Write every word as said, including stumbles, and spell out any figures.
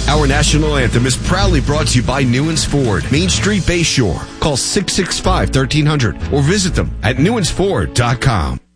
Our national anthem is proudly brought to you by Newens Ford, Main Street, Bayshore. Call six six five, one three zero zero or visit them at newens ford dot com.